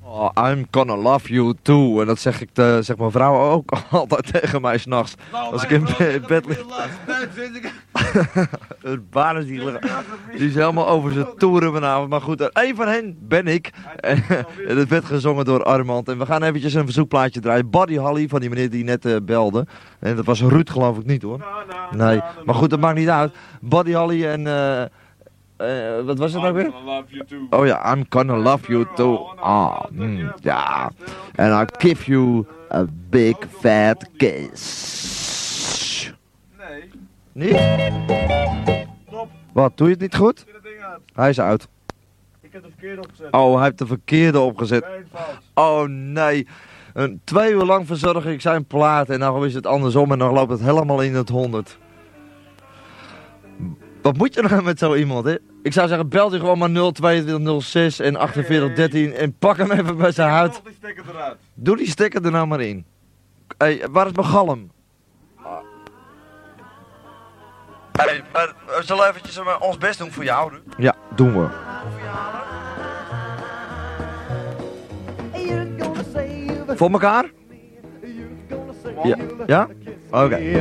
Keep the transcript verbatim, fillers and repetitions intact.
Oh, I'm gonna love you too. En dat zeg ik te, zeg mijn vrouw ook altijd tegen mij s'nachts. Nou, Als ik in be- bed lig. Het baan is die, die is helemaal over zijn toeren vanavond. Maar goed, één van hen ben ik. En het werd gezongen door Armand. En we gaan eventjes een verzoekplaatje draaien. Buddy Holly, van die meneer die net uh, belde. En dat was Ruud, geloof ik niet hoor. Nee, maar goed, dat maakt niet uit. Buddy Holly en... Uh, Uh, wat was het nou weer? Oh ja, I'm gonna love you too. Ah, mm, ja. And I'll give you a big fat kiss. Nee. Niet? Stop. Wat, doe je het niet goed? Zet het ding uit. Hij is uit. Ik heb de verkeerde opgezet. Oh, hij heeft de verkeerde opgezet. Nee, fout. Oh nee. Een twee uur lang verzorg ik zijn plaat en dan is het andersom en dan loopt het helemaal in het honderd. Wat moet je nou met zo iemand, hè? Ik zou zeggen, belt u gewoon maar nul tweeëntwintig nul zes en achtenveertig dertien en pak hem even bij zijn huid. Nog die stekker eruit. Doe die stekker er nou maar in. Hé, hey, waar is mijn galm? Hey, maar we zullen eventjes uh, ons best doen voor jou. Ja, doen we. Voor elkaar? Ja? Ja? Oké. Okay.